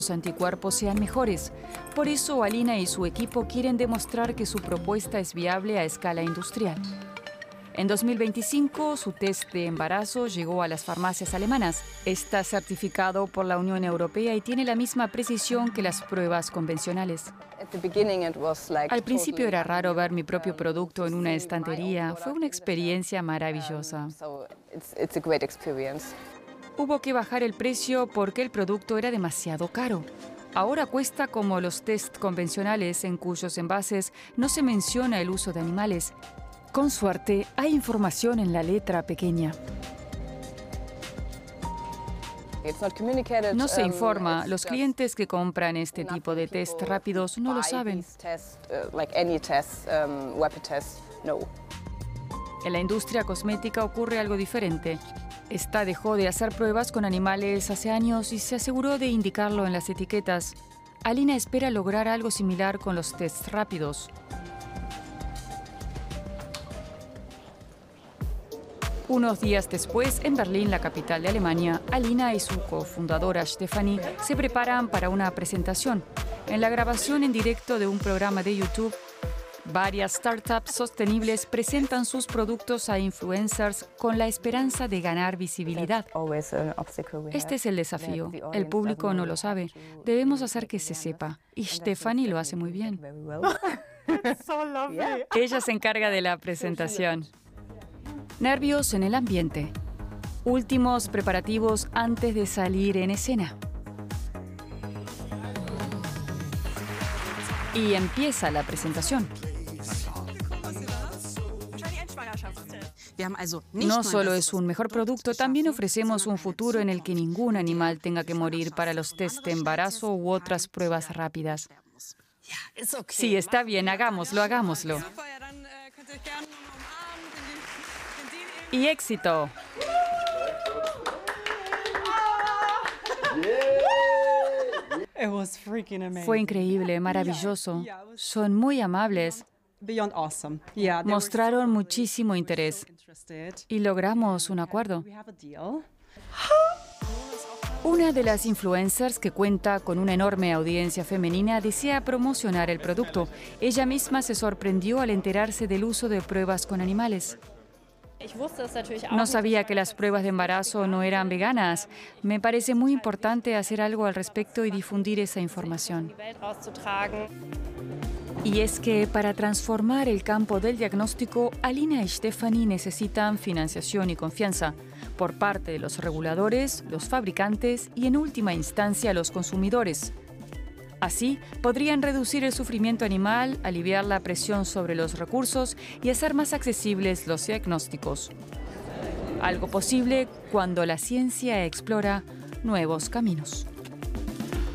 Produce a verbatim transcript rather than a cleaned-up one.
anticuerpos sean mejores. Por eso, Alina y su equipo quieren demostrar que su propuesta es viable a escala industrial. En dos mil veinticinco, su test de embarazo llegó a las farmacias alemanas. Está certificado por la Unión Europea y tiene la misma precisión que las pruebas convencionales. Al principio era raro ver mi propio producto en una estantería. Fue una experiencia maravillosa. Hubo que bajar el precio porque el producto era demasiado caro. Ahora cuesta como los test convencionales en cuyos envases no se menciona el uso de animales. Con suerte, hay información en la letra pequeña. No se informa. Los clientes que compran este tipo de test rápidos no lo saben. En la industria cosmética ocurre algo diferente. Esta dejó de hacer pruebas con animales hace años y se aseguró de indicarlo en las etiquetas. Alina espera lograr algo similar con los tests rápidos. Unos días después, en Berlín, la capital de Alemania, Alina y su cofundadora Stefanie se preparan para una presentación. En la grabación en directo de un programa de YouTube, varias startups sostenibles presentan sus productos a influencers con la esperanza de ganar visibilidad. Este es el desafío. El público no lo sabe. Debemos hacer que se sepa. Y Stefanie lo hace muy bien. Ella se encarga de la presentación. Nervios en el ambiente. Últimos preparativos antes de salir en escena. Y empieza la presentación. No solo es un mejor producto, también ofrecemos un futuro en el que ningún animal tenga que morir para los test de embarazo u otras pruebas rápidas. Sí, está bien, hagámoslo, hagámoslo. Y éxito. Fue increíble, maravilloso. Son muy amables. Mostraron muchísimo interés y logramos un acuerdo. Una de las influencers que cuenta con una enorme audiencia femenina desea promocionar el producto. Ella misma se sorprendió al enterarse del uso de pruebas con animales. No sabía que las pruebas de embarazo no eran veganas. Me parece muy importante hacer algo al respecto y difundir esa información. Y es que para transformar el campo del diagnóstico, Alina y Stefanie necesitan financiación y confianza por parte de los reguladores, los fabricantes y, en última instancia, los consumidores. Así, podrían reducir el sufrimiento animal, aliviar la presión sobre los recursos y hacer más accesibles los diagnósticos. Algo posible cuando la ciencia explora nuevos caminos.